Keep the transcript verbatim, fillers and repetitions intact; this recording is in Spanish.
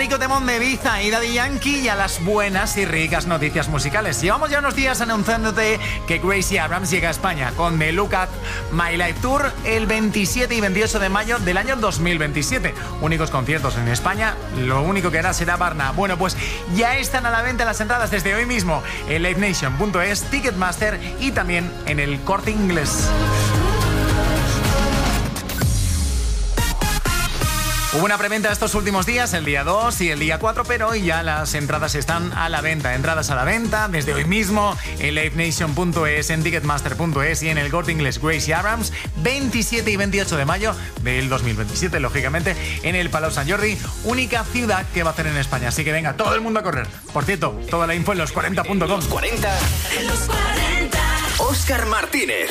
rico temón de Ibiza y Daddy Yankee y a las buenas y ricas noticias musicales. Llevamos ya unos días anunciándote que Gracie Abrams llega a España con The Look at My Life Tour el veintisiete y veintiocho de mayo del año dos mil veintisiete. Únicos conciertos en España, lo único que hará será Barna. Bueno, pues ya están a la venta las entradas desde hoy mismo en live nation punto es, Ticketmaster y también en el Corte Inglés. Hubo una preventa estos últimos días, el día dos y el día cuatro, pero hoy ya las entradas están a la venta. Entradas a la venta desde hoy mismo en live nation punto es, en ticketmaster punto es y en el Corte Inglés. Gracie Abrams, veintisiete y veintiocho de mayo del dos mil veintisiete, lógicamente, en el Palau Sant Jordi, única ciudad que va a hacer en España. Así que venga, todo el mundo a correr. Por cierto, toda la info en los cuarenta punto com. Los cuarenta. En los cuarenta. Óscar Martínez.